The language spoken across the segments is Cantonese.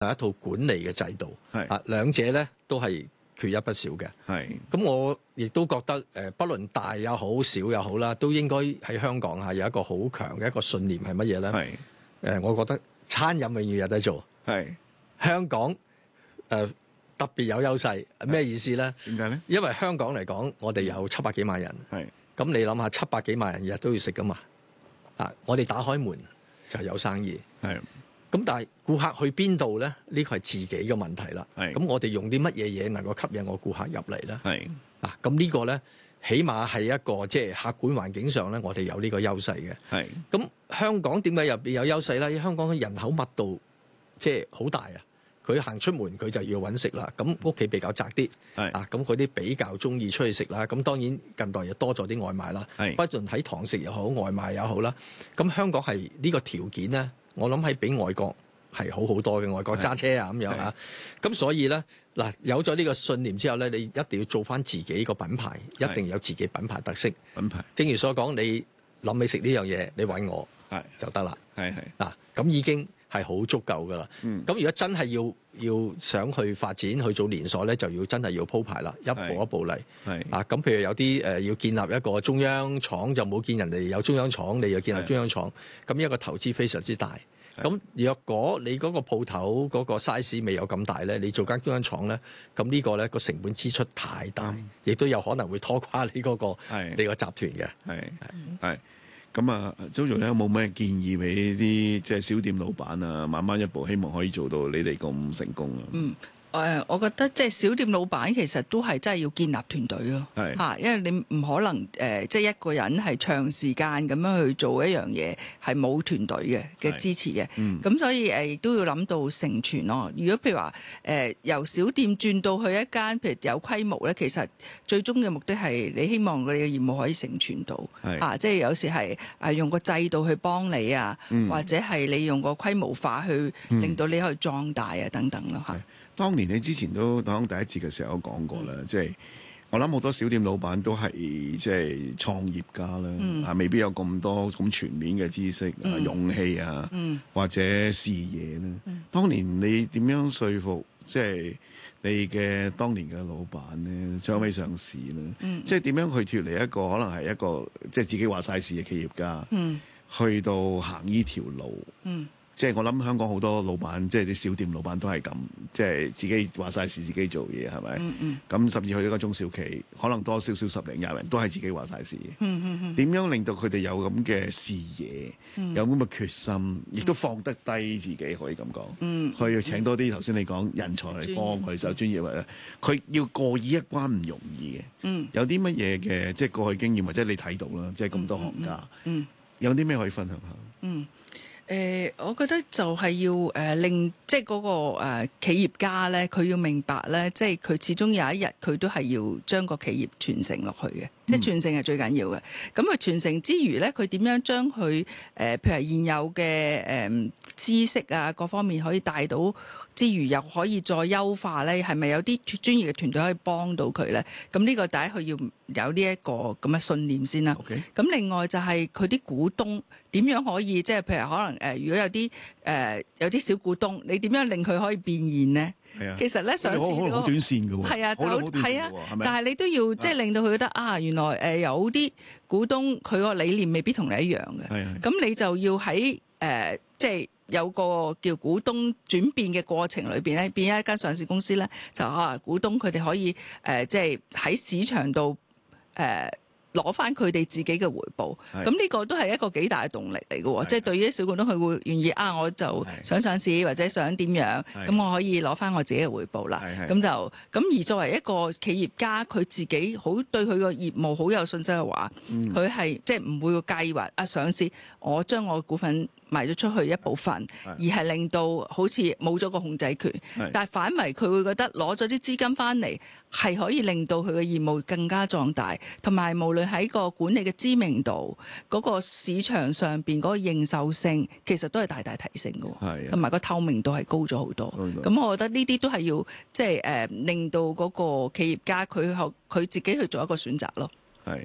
係一套管理嘅制度，兩者咧都係缺一不少嘅。咁我亦都覺得不論大也好小也好啦，都應該喺香港有一個好強嘅一個信念係乜嘢咧？我覺得餐飲永遠有得做。香港特別有優勢，咩意思咧？ 點解咧？ 因為香港嚟講，我哋有700幾萬人，咁你諗下700幾萬人日日都要食噶嘛？我哋打開門就有生意。咁但係顧客去邊度咧？呢個係自己嘅問題啦。咁我哋用啲乜嘢嘢能夠吸引我顧客入嚟咧？咁呢個咧，起碼係一個即係客觀環境上咧，我哋有呢個優勢嘅。咁香港點解入邊有優勢咧？香港嘅人口密度即係好大啊！佢行出門佢就要揾食啦。咁屋企比較窄啲，咁嗰啲比較中意出去食啦。咁當然近代又多咗啲外賣啦。不論喺堂食又好，外賣又好啦。咁香港係呢個條件咧，我諗係比外國係好好多嘅。外國揸車啊咁樣啊。咁所以咧嗱，有咗呢個信念之後咧，你一定要做翻自己個品牌，一定有自己品牌特色。正如所講，你諗起食呢樣嘢，你揾我就得啦。咁已經係好足夠噶啦。咁如果真係要想去發展去做連鎖咧，就要真係要鋪排啦，一步一步嚟。咁譬如有啲要建立一個中央廠，就冇見人哋有中央廠，你又建立中央廠，咁一個投資非常之大。咁若果你嗰個鋪頭嗰個 size 未有咁大咧，你做間中央廠咧，咁呢個咧個成本支出太大，亦都有可能會拖垮你嗰個你個集團嘅。 咁啊，Jojo 咧有冇咩建議俾啲即係小店老闆啊？慢慢一步，希望可以做到你哋咁成功啊！ 我覺得即係小店老闆其實都係真係要建立團隊咯，因為你唔可能即係一個人係長時間咁樣去做一樣嘢，係冇團隊嘅支持嘅。咁所以亦都要諗到成傳咯。如果譬如話由小店轉到去一間譬如有規模咧，其實最終嘅目的係你希望你嘅業務可以成傳到，即係有時係用個制度去幫你啊，或者係你用個規模化去令到你可以壯大啊等等咯。 當年你之前都講第一節嘅時候都講過啦，即係我諗好多小店老闆都係即係創業家啦，未必有咁多咁全面嘅知識勇氣啊，或者視野啦。當年你點樣說服即係你嘅當年嘅老闆咧，將尾上市咧？即係點樣去脫離一個可能係一個即係自己話晒事嘅企業家，去到行呢條路？即係我諗香港好多老闆，即係啲小店老闆都係咁，即係自己話晒事，自己做嘢係咪？咁甚至去一個中小企，可能多少少10零20人都係自己話晒事。點樣令到佢哋有咁嘅視野，有咁嘅決心，亦都放得低自己，可以咁講。可以請多啲頭先你講人才嚟幫佢手專業嘅，佢要過呢一關唔容易嘅。有啲乜嘢嘅即係過去經驗或者你睇到啦，即係咁多行家，有啲咩可以分享下？ 我覺得就係要令即係嗰個企業家咧，佢要明白咧，即係佢始終有一日佢都係要將個企業傳承落去嘅，即係傳承係最緊要嘅。咁佢傳承之餘咧，佢點樣將佢譬如係現有嘅知識啊各方面可以帶到之餘，又可以再優化咧？係咪有啲專業嘅團隊可以幫到佢咧？咁呢個第一佢要有呢一個咁嘅信念先啦。咁另外就係佢啲股東點樣可以即係譬如可能如果有啲小股東，你點樣令佢可以變現咧？其實咧上市好短線嘅喎， 係啊，但係你都要即係令到佢覺得原來有啲股東佢個理念未必同你一樣嘅。咁你就要喺即係有個叫股東轉變嘅過程裏邊咧，變一間上市公司咧，就股東佢哋可以即係喺市場度攞翻佢哋自己嘅回報，咁呢個都係一個幾大嘅動力嚟嘅喎。即係對於啲小股東，佢會願意我就想上市或者想點樣，咁我可以攞翻我自己嘅回報啦。咁而作為一個企業家，佢自己好對佢個業務好有信心嘅話，佢係即係唔會介意話上市，我將我股份賣咗出去一部分，而係令到好似冇咗個控制權。但係反為佢會覺得攞咗啲資金翻嚟，係可以令到佢嘅業務更加壯大，同埋無論喺個管理嘅知名度、嗰個市場上邊嗰個認受性，其實都係大大提升嘅，同埋個透明度係高咗好多。咁我覺得呢啲都係要即係令到嗰個企業家佢自己去做一個選擇咯。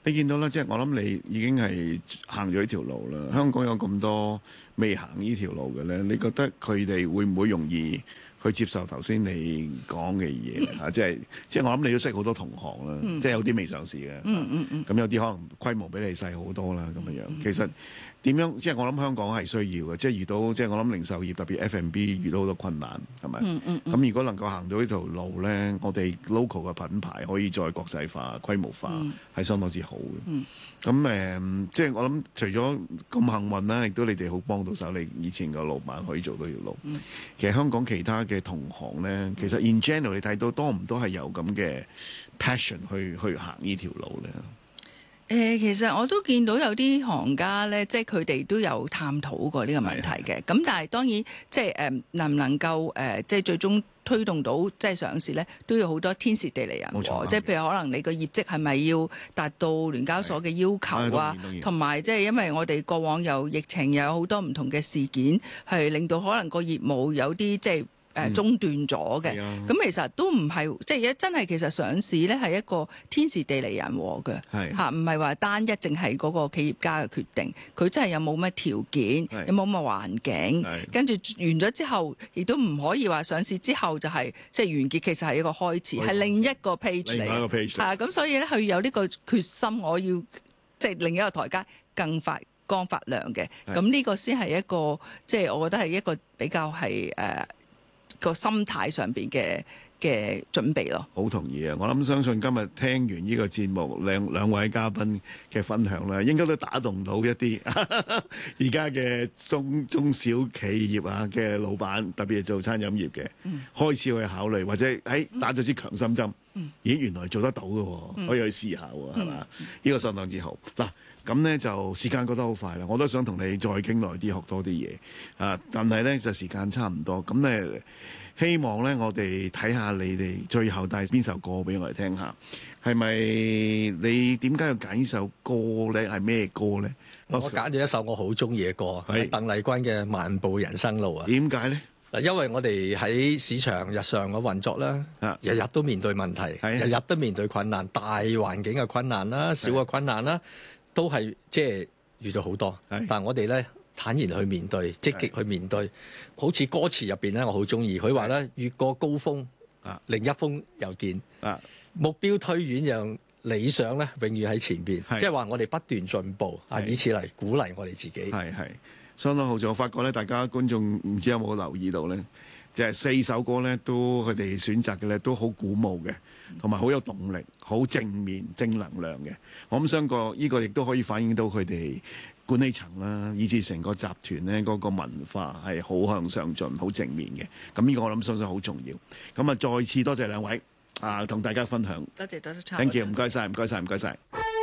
你見到啦，即係我諗你已經係行咗呢條路啦。香港有咁多未行呢條路嘅咧，你覺得佢哋會唔會容易去接受頭先你講嘅嘢嚇？即係我諗你都識好多同行啦，即係有啲未上市嘅，咁有啲可能規模比你細好多啦咁樣樣。其實點樣？即係我諗香港係需要嘅，即係遇到即係我諗零售業特別 F&B 遇到好多困難，係咪？咁如果能夠行到呢條路咧，我哋 local 嘅品牌可以再國際化、規模化，係相當之好嘅。咁即係我諗除咗咁幸運啦，亦都你哋好幫到手，你以前個老闆可以做到條路。其實香港其他嘅同行咧，其實 in general 你睇到多唔多係有咁嘅 passion 去行呢條路咧？ 其實我都見到有啲行家咧，即係佢哋都有探討過呢個問題嘅。咁但係當然，即係能唔能夠即係最終推動到即係上市咧，都要好多天時地利人和。即係譬如可能你個業績係咪要達到聯交所嘅要求啊？同埋即係因為我哋過往有疫情，又有好多唔同嘅事件，係令到可能個業務有啲即係中斷咗嘅。咁其實都唔係，即係而家真係其實上市咧係一個天時地利人和嘅嚇，唔係話單一淨係嗰個企業家嘅決定。佢真係有冇乜條件，有冇乜環境，跟住完咗之後，亦都唔可以話上市之後就係即係完結。其實係一個開始，係另一個 page 嚟。另一個 page 係咁，所以咧佢有呢個決心，我要即係另一個台階更發光發亮嘅。咁呢個先係一個即係我覺得係一個比較係個心態上邊嘅準備咯。好同意啊！我諗相信今日聽完呢個節目，兩位嘉賓嘅分享咧，應該都打動到一啲而家嘅中小企業啊嘅老闆，特別係做餐飲業嘅，開始去考慮或者打咗支強心針。咦，原來做得到嘅，可以去試下喎，係嘛？呢個相當之好。嗱，咁咧就時間過得好快啦，我都想同你再傾耐啲，學多啲嘢啊！但係咧就時間差唔多，咁咧希望咧我哋睇下你哋最後帶邊首歌俾我哋聽下，係咪你點解要揀呢首歌咧？係咩歌咧？ 我揀咗一首我好中意嘅歌，係鄧麗君嘅《漫步人生路》啊！ 點解咧？ 因為我哋喺市場日常嘅運作啦，日日都面對問題，日日都面對困難，大環境嘅困難啦，小嘅困難啦，都係即係遇到好多。但係我哋咧坦然去面對，積極去面對。好似歌詞入邊咧，我好中意佢話咧，越過高峰，另一峰又見。目標推遠，讓理想咧永遠喺前邊。即係話我哋不斷進步，以此嚟鼓勵我哋自己。 係。相當好，我發覺咧，大家觀眾唔知有冇留意到咧，就係4首歌咧，都佢哋選擇嘅咧，都好鼓舞嘅，同埋好有動力、好正面、正能量嘅。我諗相信呢個亦都可以反映到佢哋管理層啦，以至成個集團咧嗰個文化係好向上進、好正面嘅。咁呢個我諗相信好重要。咁啊，再次多謝兩位同大家分享。 多謝 Thank you，唔該晒。